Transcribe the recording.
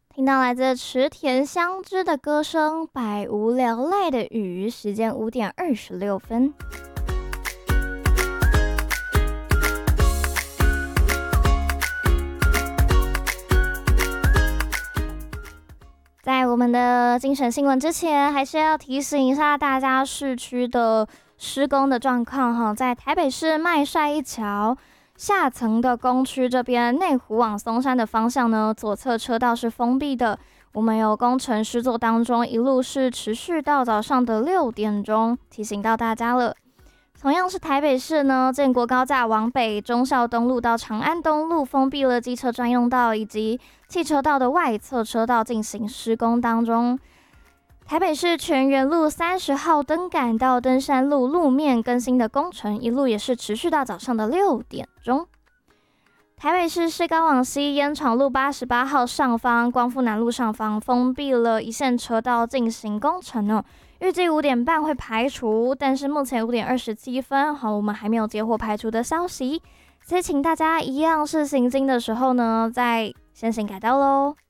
听到来自池田香织的歌声，百无聊赖的雨，时间5:26。在我们的精选新闻之前，还是要提醒一下大家市区的施工的状况哈。在台北市麦帅一桥下层的工区这边，内湖往松山的方向呢，左侧车道是封闭的。我们有工程施作当中，一路是持续到早上的6点钟，提醒到大家了。同样是台北市呢，建国高架往北，忠孝东路到长安东路封闭了机车专用道以及汽车道的外侧车道进行施工当中。台北市全园路30号登杆到登山路路面更新的工程，一路也是持续到早上的6点钟。台北市市高往西烟厂路88号上方、光复南路上方封闭了一线车道进行工程哦。预计5点半会排除，但是目前5:27，好，我们还没有接获排除的消息，所以请大家一样是行经的时候呢，再先行改道咯。